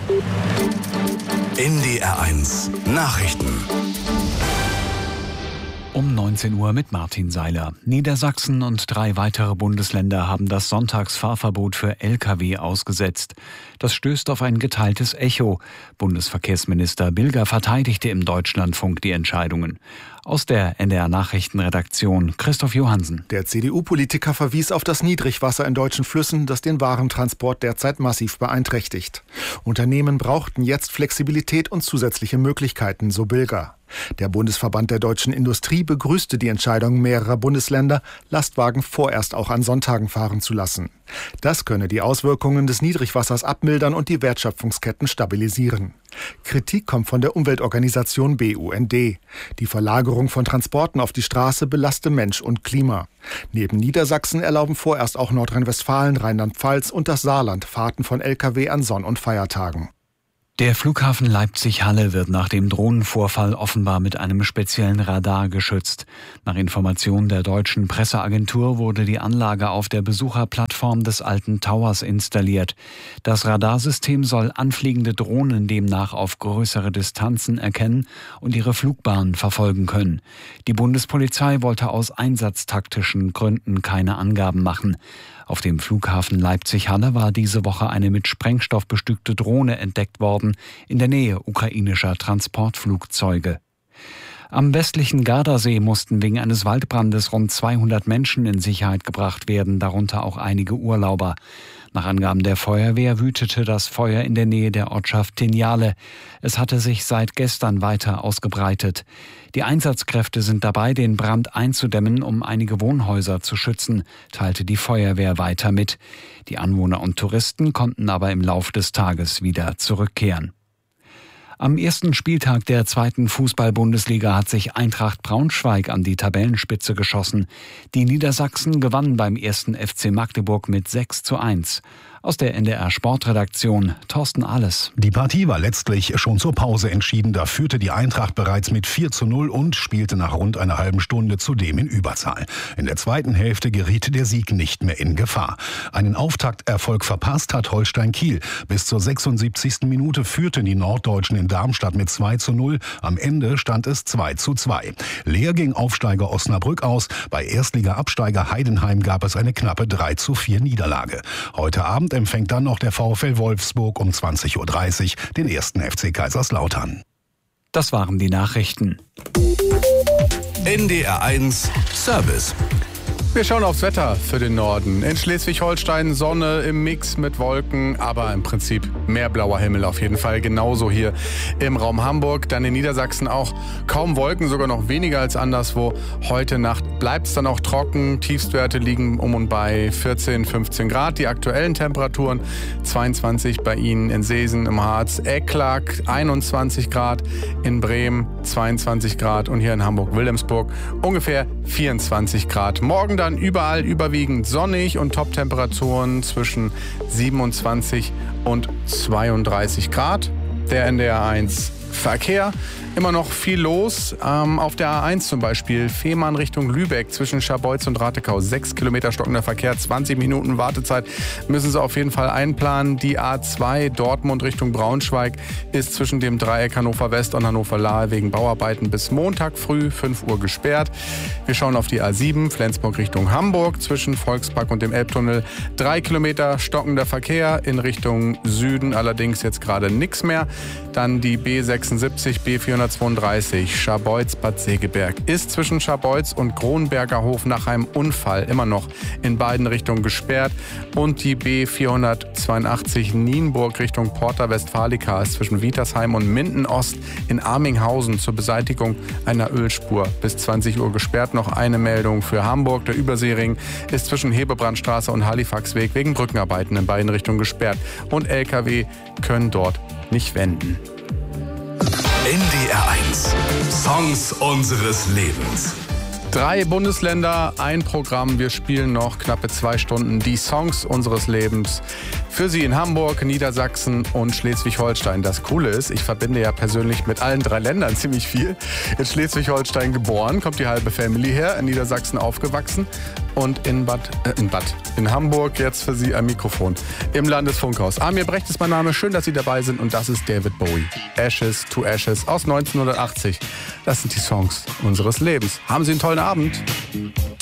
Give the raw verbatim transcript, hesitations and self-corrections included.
N D R eins Nachrichten. Um neunzehn Uhr mit Martin Seiler. Niedersachsen und drei weitere Bundesländer haben das Sonntagsfahrverbot für L K W ausgesetzt. Das stößt auf ein geteiltes Echo. Bundesverkehrsminister Bilger verteidigte im Deutschlandfunk die Entscheidungen. Aus der N D R-Nachrichtenredaktion Christoph Johansen. Der C D U-Politiker verwies auf das Niedrigwasser in deutschen Flüssen, das den Warentransport derzeit massiv beeinträchtigt. Unternehmen brauchten jetzt Flexibilität und zusätzliche Möglichkeiten, so Bilger. Der Bundesverband der deutschen Industrie begrüßte die Entscheidung mehrerer Bundesländer, Lastwagen vorerst auch an Sonntagen fahren zu lassen. Das könne die Auswirkungen des Niedrigwassers abmildern und die Wertschöpfungsketten stabilisieren. Kritik kommt von der Umweltorganisation B U N D. Die Verlagerung von Transporten auf die Straße belaste Mensch und Klima. Neben Niedersachsen erlauben vorerst auch Nordrhein-Westfalen, Rheinland-Pfalz und das Saarland Fahrten von L K W an Sonn- und Feiertagen. Der Flughafen Leipzig-Halle wird nach dem Drohnenvorfall offenbar mit einem speziellen Radar geschützt. Nach Informationen der deutschen Presseagentur wurde die Anlage auf der Besucherplattform des alten Towers installiert. Das Radarsystem soll anfliegende Drohnen demnach auf größere Distanzen erkennen und ihre Flugbahn verfolgen können. Die Bundespolizei wollte aus einsatztaktischen Gründen keine Angaben machen. Auf dem Flughafen Leipzig-Halle war diese Woche eine mit Sprengstoff bestückte Drohne entdeckt worden, in der Nähe ukrainischer Transportflugzeuge. Am westlichen Gardasee mussten wegen eines Waldbrandes rund zweihundert Menschen in Sicherheit gebracht werden, darunter auch einige Urlauber. Nach Angaben der Feuerwehr wütete das Feuer in der Nähe der Ortschaft Tinjale. Es hatte sich seit gestern weiter ausgebreitet. Die Einsatzkräfte sind dabei, den Brand einzudämmen, um einige Wohnhäuser zu schützen, teilte die Feuerwehr weiter mit. Die Anwohner und Touristen konnten aber im Lauf des Tages wieder zurückkehren. Am ersten Spieltag der zweiten Fußball-Bundesliga hat sich Eintracht Braunschweig an die Tabellenspitze geschossen. Die Niedersachsen gewannen beim ersten F C Magdeburg mit sechs zu eins. Aus der N D R-Sportredaktion Thorsten Alles. Die Partie war letztlich schon zur Pause entschieden. Da führte die Eintracht bereits mit vier zu null und spielte nach rund einer halben Stunde zudem in Überzahl. In der zweiten Hälfte geriet der Sieg nicht mehr in Gefahr. Einen Auftakterfolg verpasst hat Holstein Kiel. Bis zur sechsundsiebzigsten Minute führten die Norddeutschen in Darmstadt mit zwei zu null. Am Ende stand es zwei zu zwei. Leer ging Aufsteiger Osnabrück aus. Bei Erstliga-Absteiger Heidenheim gab es eine knappe drei zu vier Niederlage. Heute Abend empfängt dann noch der VfL Wolfsburg um zwanzig Uhr dreißig den ersten F C Kaiserslautern. Das waren die Nachrichten. N D R eins Service. Wir schauen aufs Wetter für den Norden. In Schleswig-Holstein Sonne im Mix mit Wolken, aber im Prinzip mehr blauer Himmel auf jeden Fall. Genauso hier im Raum Hamburg. Dann in Niedersachsen auch kaum Wolken, sogar noch weniger als anderswo. Heute Nacht bleibt es dann auch trocken. Tiefstwerte liegen um und bei vierzehn, fünfzehn Grad. Die aktuellen Temperaturen zweiundzwanzig bei Ihnen in Seesen im Harz. Ecklag einundzwanzig Grad, in Bremen zweiundzwanzig Grad und hier in Hamburg-Wilhelmsburg ungefähr vierundzwanzig Grad. Morgen dann überall überwiegend sonnig und Top-Temperaturen zwischen siebenundzwanzig und zweiunddreißig Grad. Der N D R eins Verkehr. Immer noch viel los. Ähm, auf der A eins zum Beispiel, Fehmarn Richtung Lübeck zwischen Scharbeutz und Ratekau. Sechs Kilometer stockender Verkehr, zwanzig Minuten Wartezeit müssen Sie auf jeden Fall einplanen. Die A zwei Dortmund Richtung Braunschweig ist zwischen dem Dreieck Hannover West und Hannover Lahe wegen Bauarbeiten bis Montag früh fünf Uhr gesperrt. Wir schauen auf die A sieben Flensburg Richtung Hamburg zwischen Volkspark und dem Elbtunnel. Drei Kilometer stockender Verkehr in Richtung Süden, allerdings jetzt gerade nichts mehr. Dann die B sechsundsiebzig, B vierhundertzweiunddreißig, Scharbeutz-Bad Segeberg ist zwischen Scharbeutz und Kronberger Hof nach einem Unfall immer noch in beiden Richtungen gesperrt. Und die B vierhundertzweiundachtzig Nienburg Richtung Porta Westfalica ist zwischen Wietersheim und Minden-Ost in Arminghausen zur Beseitigung einer Ölspur bis zwanzig Uhr gesperrt. Noch eine Meldung für Hamburg. Der Überseering ist zwischen Hebebrandstraße und Halifaxweg wegen Brückenarbeiten in beiden Richtungen gesperrt. Und L K W können dort nicht wenden. N D R eins Songs unseres Lebens. Drei Bundesländer, ein Programm. Wir spielen noch knappe zwei Stunden die Songs unseres Lebens. Für Sie in Hamburg, Niedersachsen und Schleswig-Holstein. Das Coole ist, ich verbinde ja persönlich mit allen drei Ländern ziemlich viel. In Schleswig-Holstein geboren, kommt die halbe Family her. In Niedersachsen aufgewachsen und in Bad, äh, in Bad, in Hamburg jetzt für Sie ein Mikrofon im Landesfunkhaus. Amir Brecht ist mein Name. Schön, dass Sie dabei sind. Und das ist David Bowie. Ashes to Ashes aus neunzehnhundertachtzig. Das sind die Songs unseres Lebens. Haben Sie einen tollen Abend.